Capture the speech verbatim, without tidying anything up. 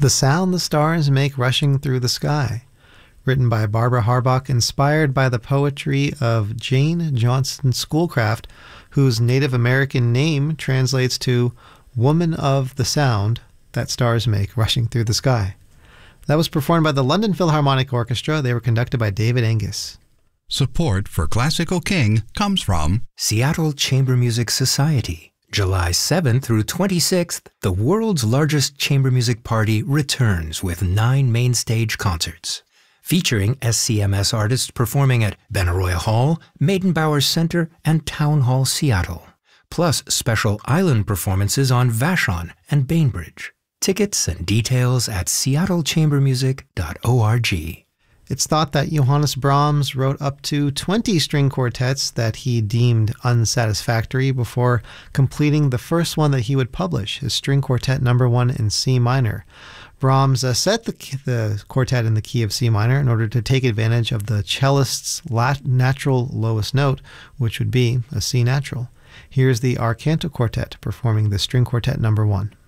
The Sound the Stars Make Rushing Through the Sky, written by Barbara Harbach, inspired by the poetry of Jane Johnson Schoolcraft, whose Native American name translates to Woman of the Sound that Stars Make Rushing Through the Sky. That was performed by the London Philharmonic Orchestra. They were conducted by David Angus. Support for Classical King comes from Seattle Chamber Music Society. July seventh through twenty-sixth, the world's largest chamber music party returns with nine main stage concerts, featuring S C M S artists performing at Benaroya Hall, Maidenbauer Center, and Town Hall Seattle, plus special island performances on Vashon and Bainbridge. Tickets and details at seattle chamber music dot org. It's thought that Johannes Brahms wrote up to twenty string quartets that he deemed unsatisfactory before completing the first one that he would publish, his String Quartet Number One in C minor. Brahms uh, set the, the quartet in the key of C minor in order to take advantage of the cellist's lat- natural lowest note, which would be a C natural. Here's the Arcanto Quartet performing the String Quartet Number One.